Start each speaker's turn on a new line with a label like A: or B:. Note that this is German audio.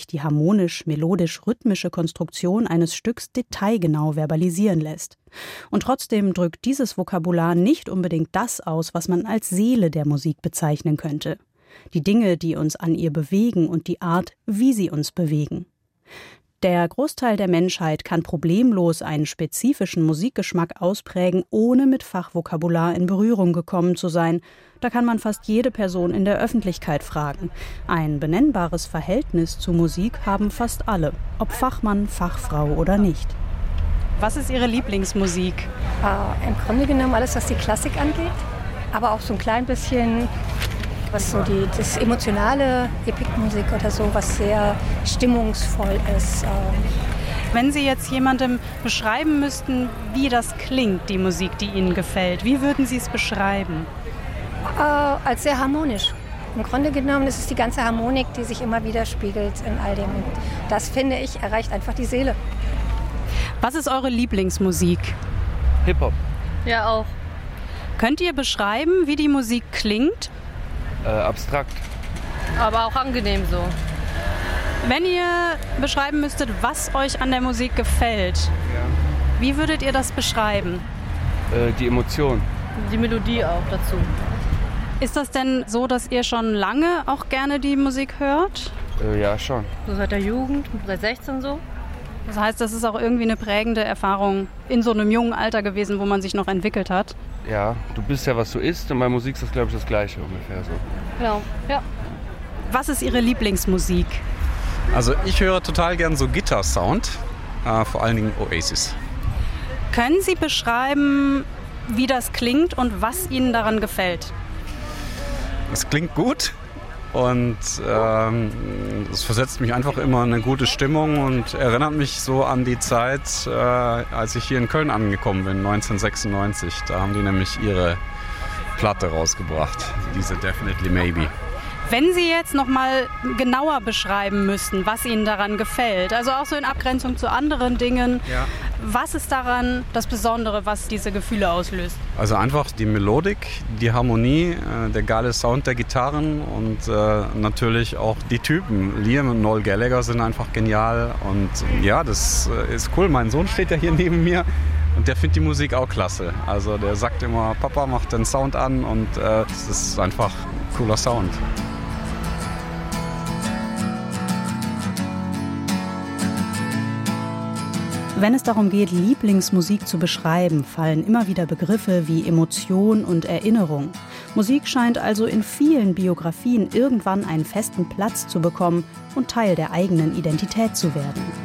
A: sich die harmonisch-melodisch-rhythmische Konstruktion eines Stücks detailgenau verbalisieren lässt. Und trotzdem drückt dieses Vokabular nicht unbedingt das aus, was man als Seele der Musik bezeichnen könnte. Die Dinge, die uns an ihr bewegen und die Art, wie sie uns bewegen. Der Großteil der Menschheit kann problemlos einen spezifischen Musikgeschmack ausprägen, ohne mit Fachvokabular in Berührung gekommen zu sein. Da kann man fast jede Person in der Öffentlichkeit fragen. Ein benennbares Verhältnis zu Musik haben fast alle, ob Fachmann, Fachfrau oder nicht. Was ist Ihre Lieblingsmusik?
B: Im Grunde genommen alles, was die Klassik angeht, aber auch so ein klein bisschen was so das emotionale, Epikmusik oder so, was sehr stimmungsvoll ist.
A: Wenn Sie jetzt jemandem beschreiben müssten, wie das klingt, die Musik, die Ihnen gefällt, wie würden Sie es beschreiben?
B: Als sehr harmonisch. Im Grunde genommen ist es die ganze Harmonik, die sich immer widerspiegelt in all dem. Und das, finde ich, erreicht einfach die Seele.
A: Was ist eure Lieblingsmusik?
C: Hip-Hop.
D: Ja, auch.
A: Könnt ihr beschreiben, wie die Musik klingt?
C: Abstrakt.
D: Aber auch angenehm so.
A: Wenn ihr beschreiben müsstet, was euch an der Musik gefällt, wie würdet ihr das beschreiben?
C: Die Emotion.
D: Die Melodie auch dazu.
A: Ist das denn so, dass ihr schon lange auch gerne die Musik hört?
C: Ja, schon.
D: So seit der Jugend, seit 16 so.
A: Das heißt, das ist auch irgendwie eine prägende Erfahrung in so einem jungen Alter gewesen, wo man sich noch entwickelt hat?
C: Ja, du bist ja, was du isst, und bei Musik ist das, glaube ich, das Gleiche ungefähr so.
D: Genau, ja.
A: Was ist Ihre Lieblingsmusik?
E: Also ich höre total gern so Gitarre-Sound, vor allen Dingen Oasis.
A: Können Sie beschreiben, wie das klingt und was Ihnen daran gefällt?
E: Es klingt gut und es versetzt mich einfach immer in eine gute Stimmung und erinnert mich so an die Zeit, als ich hier in Köln angekommen bin, 1996. Da haben die nämlich ihre Platte rausgebracht, diese Definitely Maybe.
A: Wenn Sie jetzt noch mal genauer beschreiben müssten, was Ihnen daran gefällt, also auch so in Abgrenzung zu anderen Dingen, was ist daran das Besondere, was diese Gefühle auslöst?
E: Also einfach die Melodik, die Harmonie, der geile Sound der Gitarren und natürlich auch die Typen. Liam und Noel Gallagher sind einfach genial und ja, das ist cool. Mein Sohn steht ja hier neben mir und der findet die Musik auch klasse. Also der sagt immer, Papa, mach den Sound an und es ist einfach ein cooler Sound.
A: Wenn es darum geht, Lieblingsmusik zu beschreiben, fallen immer wieder Begriffe wie Emotion und Erinnerung. Musik scheint also in vielen Biografien irgendwann einen festen Platz zu bekommen und Teil der eigenen Identität zu werden.